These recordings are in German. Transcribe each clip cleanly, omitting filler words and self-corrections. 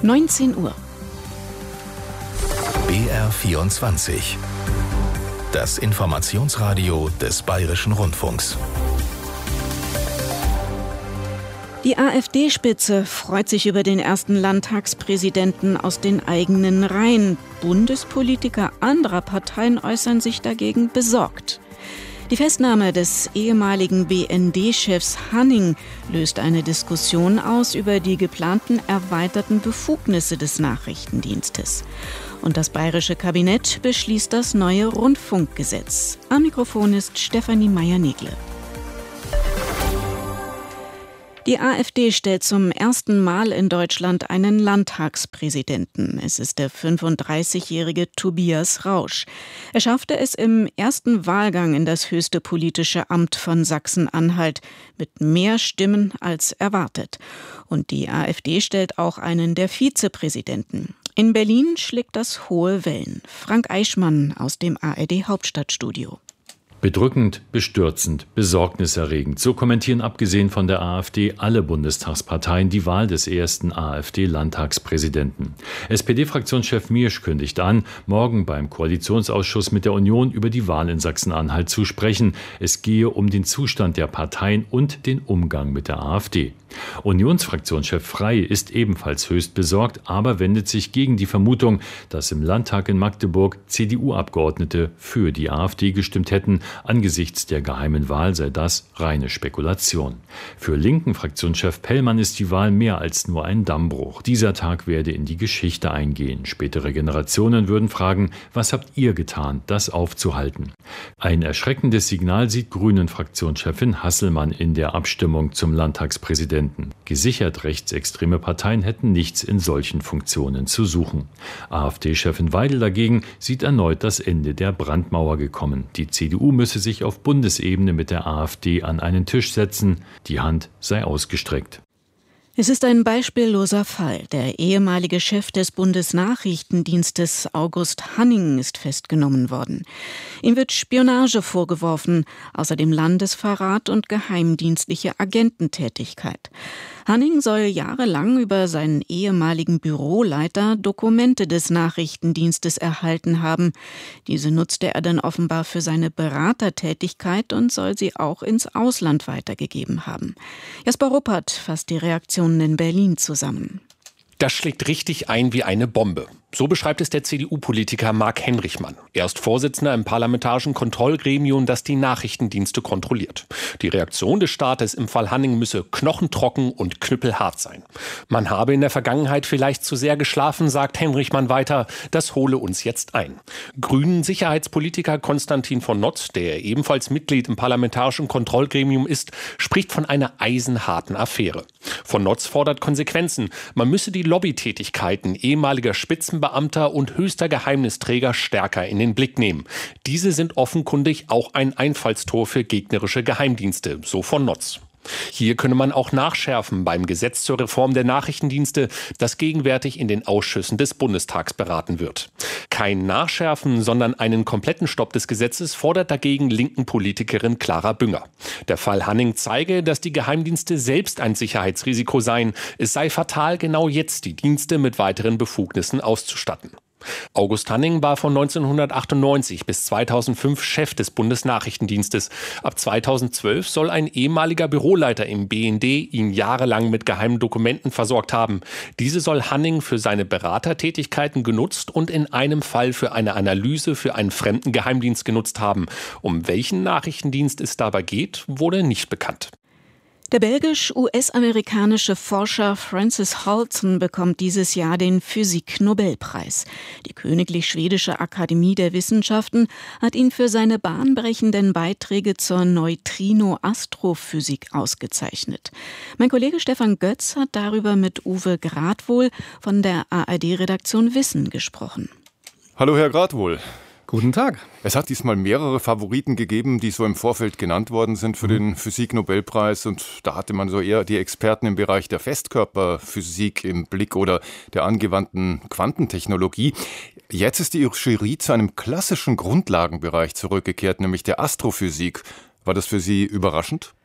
19 Uhr. BR24. Das Informationsradio des Bayerischen Rundfunks. Die AfD-Spitze freut sich über den ersten Landtagspräsidenten aus den eigenen Reihen. Bundespolitiker anderer Parteien äußern sich dagegen besorgt. Die Festnahme des ehemaligen BND-Chefs Hanning löst eine Diskussion aus über die geplanten erweiterten Befugnisse des Nachrichtendienstes. Und das bayerische Kabinett beschließt das neue Rundfunkgesetz. Am Mikrofon ist Stefanie Meyer-Negle. Die AfD stellt zum ersten Mal in Deutschland einen Landtagspräsidenten. Es ist der 35-jährige Tobias Rausch. Er schaffte es im ersten Wahlgang in das höchste politische Amt von Sachsen-Anhalt mit mehr Stimmen als erwartet. Und die AfD stellt auch einen der Vizepräsidenten. In Berlin schlägt das hohe Wellen. Frank Eichmann aus dem ARD-Hauptstadtstudio. Bedrückend, bestürzend, besorgniserregend. So kommentieren abgesehen von der AfD alle Bundestagsparteien die Wahl des ersten AfD-Landtagspräsidenten. SPD-Fraktionschef Miersch kündigt an, morgen beim Koalitionsausschuss mit der Union über die Wahl in Sachsen-Anhalt zu sprechen. Es gehe um den Zustand der Parteien und den Umgang mit der AfD. Unionsfraktionschef Frey ist ebenfalls höchst besorgt, aber wendet sich gegen die Vermutung, dass im Landtag in Magdeburg CDU-Abgeordnete für die AfD gestimmt hätten. Angesichts der geheimen Wahl sei das reine Spekulation. Für linken Fraktionschef Pellmann ist die Wahl mehr als nur ein Dammbruch. Dieser Tag werde in die Geschichte eingehen. Spätere Generationen würden fragen, was habt ihr getan, das aufzuhalten? Ein erschreckendes Signal sieht Grünen-Fraktionschefin Hasselmann in der Abstimmung zum Landtagspräsidenten. Gesichert rechtsextreme Parteien hätten nichts in solchen Funktionen zu suchen. AfD-Chefin Weidel dagegen sieht erneut das Ende der Brandmauer gekommen. Die CDU müsse sich auf Bundesebene mit der AfD an einen Tisch setzen. Die Hand sei ausgestreckt. Es ist ein beispielloser Fall. Der ehemalige Chef des Bundesnachrichtendienstes August Hanning ist festgenommen worden. Ihm wird Spionage vorgeworfen, außerdem Landesverrat und geheimdienstliche Agententätigkeit. Hanning soll jahrelang über seinen ehemaligen Büroleiter Dokumente des Nachrichtendienstes erhalten haben. Diese nutzte er dann offenbar für seine Beratertätigkeit und soll sie auch ins Ausland weitergegeben haben. Jasper Ruppert fasst die Reaktionen in Berlin zusammen. Das schlägt richtig ein wie eine Bombe. So beschreibt es der CDU-Politiker Marc Henrichmann. Er ist Vorsitzender im Parlamentarischen Kontrollgremium, das die Nachrichtendienste kontrolliert. Die Reaktion des Staates im Fall Hanning müsse knochentrocken und knüppelhart sein. Man habe in der Vergangenheit vielleicht zu sehr geschlafen, sagt Henrichmann weiter. Das hole uns jetzt ein. Grünen-Sicherheitspolitiker Konstantin von Notz, der ebenfalls Mitglied im Parlamentarischen Kontrollgremium ist, spricht von einer eisenharten Affäre. Von Notz fordert Konsequenzen. Man müsse die Lobbytätigkeiten ehemaliger Spitzenbeamter und höchster Geheimnisträger stärker in den Blick nehmen. Diese sind offenkundig auch ein Einfallstor für gegnerische Geheimdienste, so von Notz. Hier könne man auch nachschärfen beim Gesetz zur Reform der Nachrichtendienste, das gegenwärtig in den Ausschüssen des Bundestags beraten wird. Kein Nachschärfen, sondern einen kompletten Stopp des Gesetzes fordert dagegen linken Politikerin Clara Bünger. Der Fall Hanning zeige, dass die Geheimdienste selbst ein Sicherheitsrisiko seien. Es sei fatal, genau jetzt die Dienste mit weiteren Befugnissen auszustatten. August Hanning war von 1998 bis 2005 Chef des Bundesnachrichtendienstes. Ab 2012 soll ein ehemaliger Büroleiter im BND ihn jahrelang mit geheimen Dokumenten versorgt haben. Diese soll Hanning für seine Beratertätigkeiten genutzt und in einem Fall für eine Analyse für einen fremden Geheimdienst genutzt haben. Um welchen Nachrichtendienst es dabei geht, wurde nicht bekannt. Der belgisch-US-amerikanische Forscher Francis Halton bekommt dieses Jahr den Physik-Nobelpreis. Die Königlich Schwedische Akademie der Wissenschaften hat ihn für seine bahnbrechenden Beiträge zur Neutrino-Astrophysik ausgezeichnet. Mein Kollege Stefan Götz hat darüber mit Uwe Gradwohl von der ARD-Redaktion Wissen gesprochen. Hallo Herr Gradwohl. Guten Tag. Es hat diesmal mehrere Favoriten gegeben, die so im Vorfeld genannt worden sind für den Physik-Nobelpreis. Und da hatte man so eher die Experten im Bereich der Festkörperphysik im Blick oder der angewandten Quantentechnologie. Jetzt ist die Jury zu einem klassischen Grundlagenbereich zurückgekehrt, nämlich der Astrophysik. War das für Sie überraschend?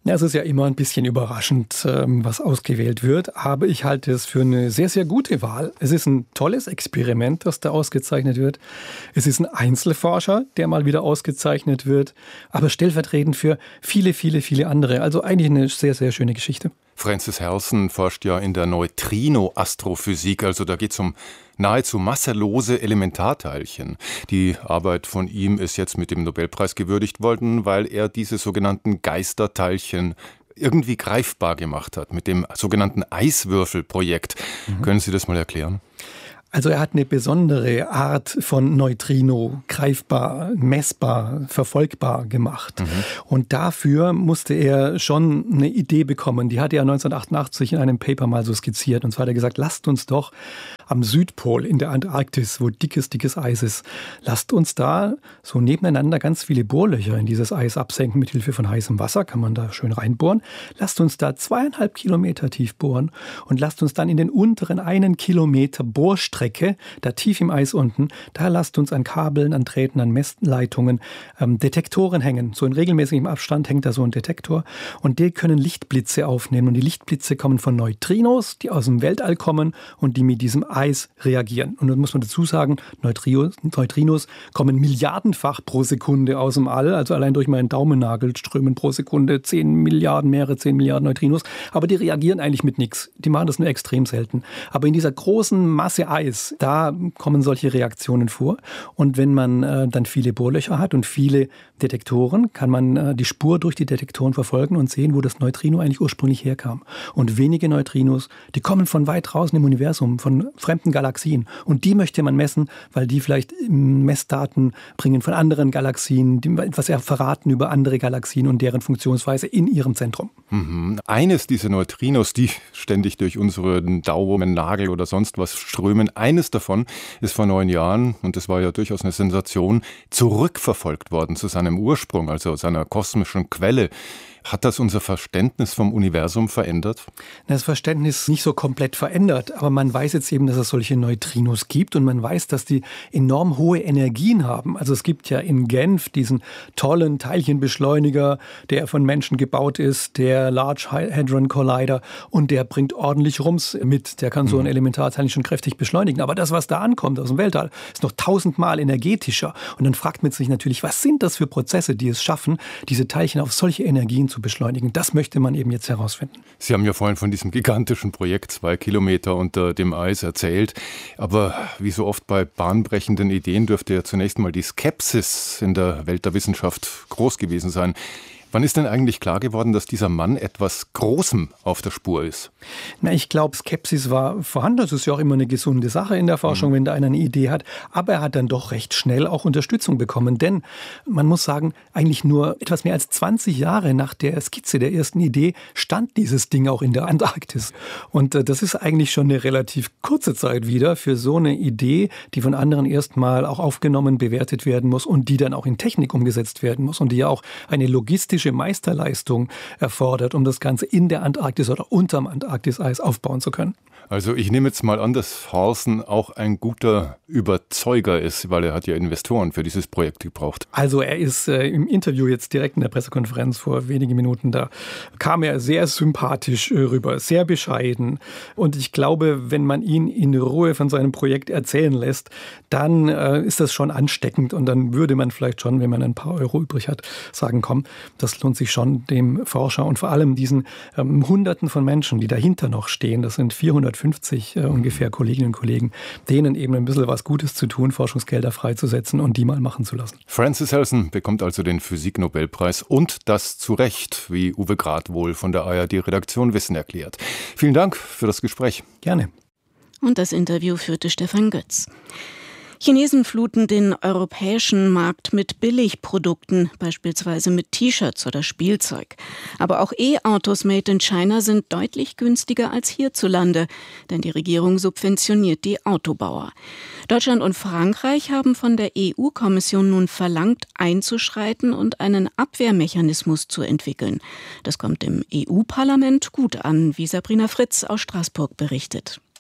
Ja, es ist ja immer ein bisschen überraschend, was ausgewählt wird, aber ich halte es für eine sehr, sehr gute Wahl. Es ist ein tolles Experiment, das da ausgezeichnet wird. Es ist ein Einzelforscher, der mal wieder ausgezeichnet wird, aber stellvertretend für viele, viele, viele andere. Also eigentlich eine sehr, sehr schöne Geschichte. Francis Halson forscht ja in der Neutrino-Astrophysik, also da geht es um nahezu masselose Elementarteilchen. Die Arbeit von ihm ist jetzt mit dem Nobelpreis gewürdigt worden, weil er diese sogenannten Geisterteilchen irgendwie greifbar gemacht hat, mit dem sogenannten Eiswürfelprojekt. Können Sie das mal erklären? Also er hat eine besondere Art von Neutrino greifbar, messbar, verfolgbar gemacht. Und dafür musste er schon eine Idee bekommen. Die hatte er 1988 in einem Paper mal so skizziert. Und zwar hat er gesagt, lasst uns doch am Südpol in der Antarktis, wo dickes Eis ist, lasst uns da so nebeneinander ganz viele Bohrlöcher in dieses Eis absenken mit Hilfe von heißem Wasser, kann man da schön reinbohren. Lasst uns da 2,5 Kilometer tief bohren und lasst uns dann in den unteren 1 Kilometer Bohrstrecke, da tief im Eis unten, da lasst uns an Kabeln, an Drähten, an Messleitungen Detektoren hängen. So in regelmäßigem Abstand hängt da so ein Detektor und die können Lichtblitze aufnehmen und die Lichtblitze kommen von Neutrinos, die aus dem Weltall kommen und die mit diesem Eis reagieren. Und dann muss man dazu sagen, Neutrinos kommen milliardenfach pro Sekunde aus dem All, also allein durch meinen Daumennagel strömen pro Sekunde 10 Milliarden Neutrinos, aber die reagieren eigentlich mit nichts. Die machen das nur extrem selten. Aber in dieser großen Masse Eis, da kommen solche Reaktionen vor. Und wenn man dann viele Bohrlöcher hat und viele Detektoren, kann man die Spur durch die Detektoren verfolgen und sehen, wo das Neutrino eigentlich ursprünglich herkam. Und wenige Neutrinos, die kommen von weit draußen im Universum, von fremden Galaxien. Und die möchte man messen, weil die vielleicht Messdaten bringen von anderen Galaxien, die etwas verraten über andere Galaxien und deren Funktionsweise in ihrem Zentrum. Eines dieser Neutrinos, die ständig durch unseren Daumennagel oder sonst was strömen, eines davon ist vor 9 Jahren, und das war ja durchaus eine Sensation, zurückverfolgt worden zu seinem Ursprung, also seiner kosmischen Quelle. Hat das unser Verständnis vom Universum verändert? Das Verständnis nicht so komplett verändert, aber man weiß jetzt eben, dass es solche Neutrinos gibt und man weiß, dass die enorm hohe Energien haben. Also es gibt ja in Genf diesen tollen Teilchenbeschleuniger, der von Menschen gebaut ist, der Large Hadron Collider, und der bringt ordentlich Rums mit. Der kann so ein Elementarteilchen schon kräftig beschleunigen. Aber das, was da ankommt aus dem Weltall, ist noch 1000-mal energetischer. Und dann fragt man sich natürlich, was sind das für Prozesse, die es schaffen, diese Teilchen auf solche Energien zu beschleunigen. Das möchte man eben jetzt herausfinden. Sie haben ja vorhin von diesem gigantischen Projekt 2 Kilometer unter dem Eis erzählt. Aber wie so oft bei bahnbrechenden Ideen dürfte ja zunächst mal die Skepsis in der Welt der Wissenschaft groß gewesen sein. Wann ist denn eigentlich klar geworden, dass dieser Mann etwas Großem auf der Spur ist? Na, ich glaube, Skepsis war vorhanden. Das ist ja auch immer eine gesunde Sache in der Forschung, wenn da einer eine Idee hat. Aber er hat dann doch recht schnell auch Unterstützung bekommen. Denn man muss sagen, eigentlich nur etwas mehr als 20 Jahre nach der Skizze der ersten Idee stand dieses Ding auch in der Antarktis. Und das ist eigentlich schon eine relativ kurze Zeit wieder für so eine Idee, die von anderen erstmal auch aufgenommen, bewertet werden muss und die dann auch in Technik umgesetzt werden muss und die ja auch eine logistische Meisterleistung erfordert, um das Ganze in der Antarktis oder unterm Antarktiseis aufbauen zu können. Also ich nehme jetzt mal an, dass Halson auch ein guter Überzeuger ist, weil er hat ja Investoren für dieses Projekt gebraucht. Also er ist im Interview jetzt direkt in der Pressekonferenz vor wenigen Minuten, da kam er sehr sympathisch rüber, sehr bescheiden. Und ich glaube, wenn man ihn in Ruhe von seinem Projekt erzählen lässt, dann ist das schon ansteckend und dann würde man vielleicht schon, wenn man ein paar Euro übrig hat, sagen, komm, das lohnt sich schon dem Forscher und vor allem diesen Hunderten von Menschen, die dahinter noch stehen, das sind 450 ungefähr Kolleginnen und Kollegen, denen eben ein bisschen was Gutes zu tun, Forschungsgelder freizusetzen und die mal machen zu lassen. Francis Halson bekommt also den Physik-Nobelpreis und das zu Recht, wie Uwe Gradwohl von der ARD-Redaktion Wissen erklärt. Vielen Dank für das Gespräch. Gerne. Und das Interview führte Stefan Götz. Chinesen fluten den europäischen Markt mit Billigprodukten, beispielsweise mit T-Shirts oder Spielzeug. Aber auch E-Autos made in China sind deutlich günstiger als hierzulande, denn die Regierung subventioniert die Autobauer. Deutschland und Frankreich haben von der EU-Kommission nun verlangt, einzuschreiten und einen Abwehrmechanismus zu entwickeln. Das kommt im EU-Parlament gut an, wie Sabrina Fritz aus Straßburg berichtet.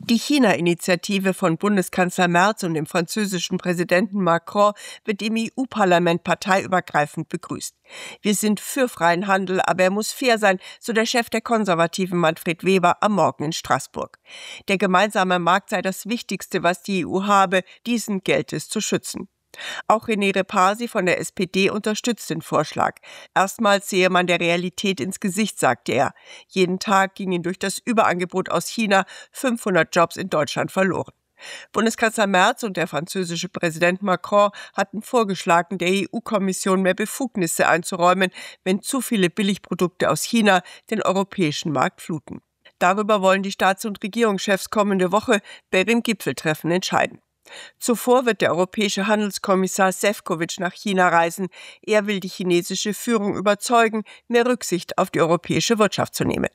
Die China-Initiative von Bundeskanzler Merz und dem französischen Präsidenten Macron wird im EU-Parlament parteiübergreifend begrüßt. Wir sind für freien Handel, aber er muss fair sein, so der Chef der Konservativen Manfred Weber am Morgen in Straßburg. Der gemeinsame Markt sei das Wichtigste, was die EU habe, diesen gilt es zu schützen. Auch René Repasi von der SPD unterstützt den Vorschlag. Erstmals sehe man der Realität ins Gesicht, sagte er. Jeden Tag gingen durch das Überangebot aus China 500 Jobs in Deutschland verloren. Bundeskanzler Merz und der französische Präsident Macron hatten vorgeschlagen, der EU-Kommission mehr Befugnisse einzuräumen, wenn zu viele Billigprodukte aus China den europäischen Markt fluten. Darüber wollen die Staats- und Regierungschefs kommende Woche bei dem Gipfeltreffen entscheiden. Zuvor wird der europäische Handelskommissar Šefčovič nach China reisen. Er will die chinesische Führung überzeugen, mehr Rücksicht auf die europäische Wirtschaft zu nehmen.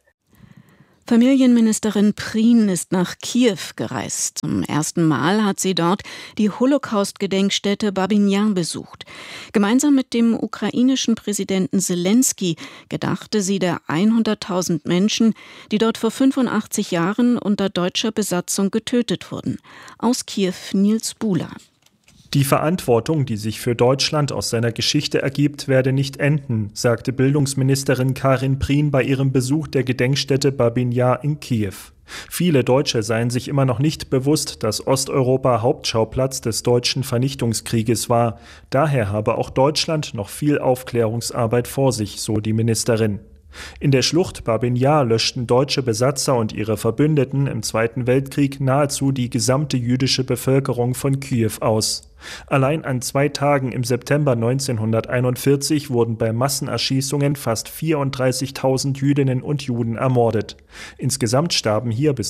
Familienministerin Prien ist nach Kiew gereist. Zum ersten Mal hat sie dort die Holocaust-Gedenkstätte Babyn Jar besucht. Gemeinsam mit dem ukrainischen Präsidenten Selenskyj gedachte sie der 100.000 Menschen, die dort vor 85 Jahren unter deutscher Besatzung getötet wurden. Aus Kiew Nils Buhler. Die Verantwortung, die sich für Deutschland aus seiner Geschichte ergibt, werde nicht enden, sagte Bildungsministerin Karin Prien bei ihrem Besuch der Gedenkstätte Babyn Jar in Kiew. Viele Deutsche seien sich immer noch nicht bewusst, dass Osteuropa Hauptschauplatz des deutschen Vernichtungskrieges war. Daher habe auch Deutschland noch viel Aufklärungsarbeit vor sich, so die Ministerin. In der Schlucht Babyn Jar löschten deutsche Besatzer und ihre Verbündeten im Zweiten Weltkrieg nahezu die gesamte jüdische Bevölkerung von Kiew aus. Allein an 2 Tagen im September 1941 wurden bei Massenerschießungen fast 34.000 Jüdinnen und Juden ermordet. Insgesamt starben hier bis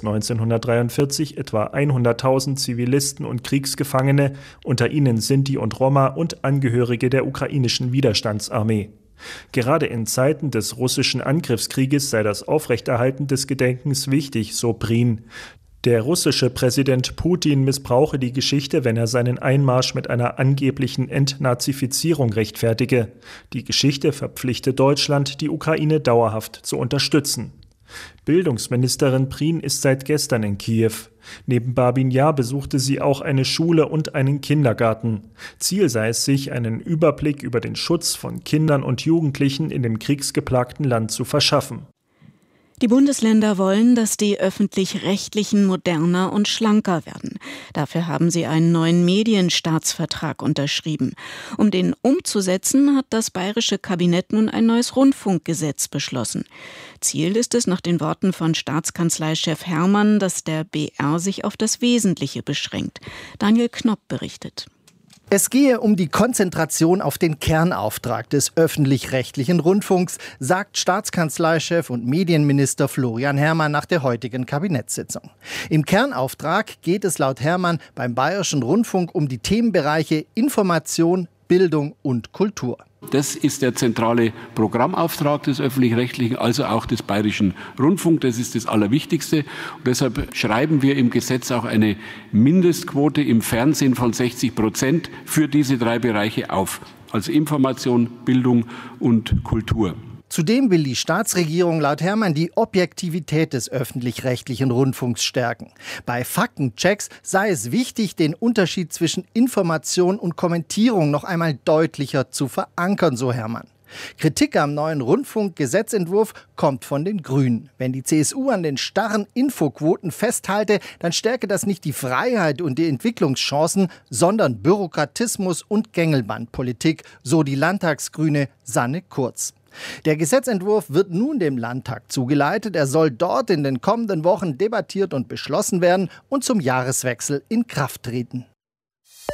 1943 etwa 100.000 Zivilisten und Kriegsgefangene, unter ihnen Sinti und Roma und Angehörige der ukrainischen Widerstandsarmee. Gerade in Zeiten des russischen Angriffskrieges sei das Aufrechterhalten des Gedenkens wichtig, so Prien. Der russische Präsident Putin missbrauche die Geschichte, wenn er seinen Einmarsch mit einer angeblichen Entnazifizierung rechtfertige. Die Geschichte verpflichte Deutschland, die Ukraine dauerhaft zu unterstützen. Bildungsministerin Prien ist seit gestern in Kiew. Neben Babyn Jar besuchte sie auch eine Schule und einen Kindergarten. Ziel sei es, sich einen Überblick über den Schutz von Kindern und Jugendlichen in dem kriegsgeplagten Land zu verschaffen. Die Bundesländer wollen, dass die Öffentlich-Rechtlichen moderner und schlanker werden. Dafür haben sie einen neuen Medienstaatsvertrag unterschrieben. Um den umzusetzen, hat das bayerische Kabinett nun ein neues Rundfunkgesetz beschlossen. Ziel ist es nach den Worten von Staatskanzleichef Hermann, dass der BR sich auf das Wesentliche beschränkt. Daniel Knopp berichtet. Es gehe um die Konzentration auf den Kernauftrag des öffentlich-rechtlichen Rundfunks, sagt Staatskanzleichef und Medienminister Florian Hermann nach der heutigen Kabinettssitzung. Im Kernauftrag geht es laut Hermann beim Bayerischen Rundfunk um die Themenbereiche Information, Bildung und Kultur. Das ist der zentrale Programmauftrag des Öffentlich-Rechtlichen, also auch des Bayerischen Rundfunks. Das ist das Allerwichtigste. Und deshalb schreiben wir im Gesetz auch eine Mindestquote im Fernsehen von 60% für diese 3 Bereiche auf. Also Information, Bildung und Kultur. Zudem will die Staatsregierung laut Hermann die Objektivität des öffentlich-rechtlichen Rundfunks stärken. Bei Faktenchecks sei es wichtig, den Unterschied zwischen Information und Kommentierung noch einmal deutlicher zu verankern, so Hermann. Kritik am neuen Rundfunkgesetzentwurf kommt von den Grünen. Wenn die CSU an den starren Infoquoten festhalte, dann stärke das nicht die Freiheit und die Entwicklungschancen, sondern Bürokratismus und Gängelbandpolitik, so die Landtagsgrüne Sanne Kurz. Der Gesetzentwurf wird nun dem Landtag zugeleitet. Er soll dort in den kommenden Wochen debattiert und beschlossen werden und zum Jahreswechsel in Kraft treten.